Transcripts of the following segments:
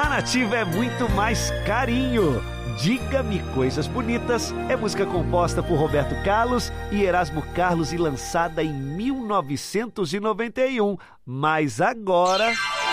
Na Nativa é muito mais carinho. Diga-me Coisas Bonitas é música composta por Roberto Carlos e Erasmo Carlos e lançada em 1991. Mas agora...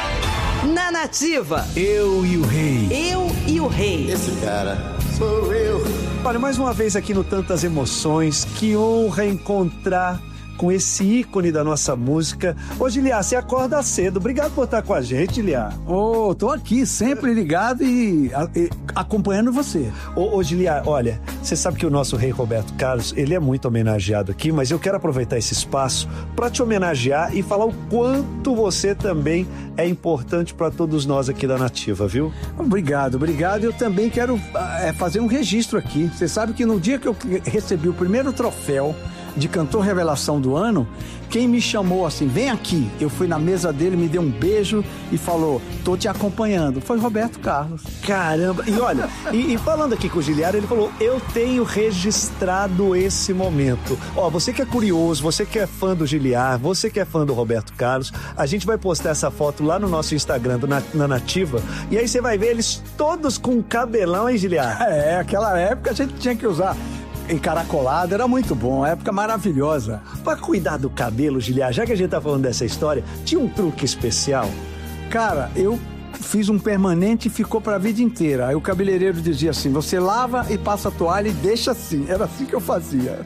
Na Nativa, Eu e o Rei. Eu e o Rei. Esse cara sou eu. Olha, mais uma vez aqui no Tantas Emoções, que honra encontrar com esse ícone da nossa música. Ô, Giliar, você acorda cedo. Obrigado por estar com a gente, Giliar. Tô aqui, sempre ligado e acompanhando você. Ô, Giliar, olha, você sabe que o nosso rei Roberto Carlos, ele é muito homenageado aqui, mas eu quero aproveitar esse espaço para te homenagear e falar o quanto você também é importante para todos nós aqui da Nativa, viu? Obrigado. Eu também quero fazer um registro aqui. Você sabe que no dia que eu recebi o primeiro troféu de cantor revelação do ano, quem me chamou assim, vem aqui, eu fui na mesa dele, me deu um beijo e falou, tô te acompanhando, foi Roberto Carlos. Caramba, e olha, e falando aqui com o Giliar, ele falou, eu tenho registrado esse momento. Ó, você que é curioso, você que é fã do Giliar, você que é fã do Roberto Carlos, a gente vai postar essa foto lá no nosso Instagram na Nativa, e aí você vai ver eles todos com cabelão, hein, Giliar? Aquela época a gente tinha que usar encaracolado, era muito bom, época maravilhosa. Pra cuidar do cabelo, Giliar, já que a gente tá falando dessa história, tinha um truque especial? Cara, eu fiz um permanente e ficou pra vida inteira. Aí o cabeleireiro dizia assim, você lava e passa a toalha e deixa assim. Era assim que eu fazia.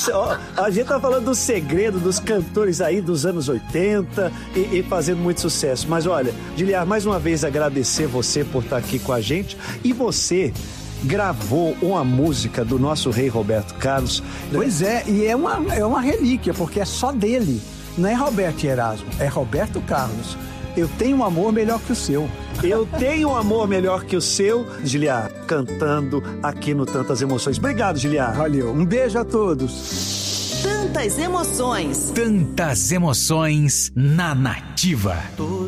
A gente tá falando do segredo dos cantores aí dos anos 80 e fazendo muito sucesso. Mas olha, Giliar, mais uma vez agradecer você por estar aqui com a gente. E você gravou uma música do nosso rei Roberto Carlos. Pois é, e é uma relíquia, porque é só dele. Não é Roberto e Erasmo, é Roberto Carlos. Eu tenho um amor melhor que o seu. Eu tenho um amor melhor que o seu, Giliar, cantando aqui no Tantas Emoções. Obrigado, Giliar. Valeu, um beijo a todos. Tantas emoções. Tantas emoções na Nativa.